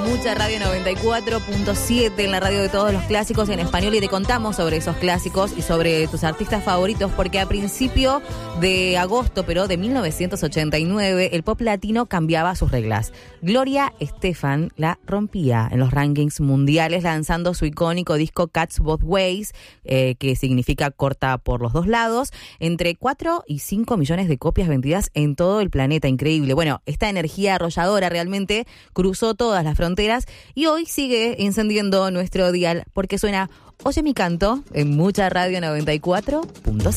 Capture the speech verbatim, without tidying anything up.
Mucha Radio noventa y cuatro punto siete, en la radio de todos los clásicos en español, y te contamos sobre esos clásicos y sobre tus artistas favoritos, porque a principio de agosto, pero de mil novecientos ochenta y nueve, el pop latino cambiaba sus reglas. Gloria Estefan la rompía en los rankings mundiales, lanzando su icónico disco Cuts Both Ways, eh, que significa corta por los dos lados, entre cuatro y cinco millones de copias vendidas en todo el planeta. Increíble. Bueno, esta energía arrolladora realmente cruzó todas las fronteras y hoy sigue encendiendo nuestro dial, porque suena Oye mi canto en Mucha Radio noventa y cuatro punto siete.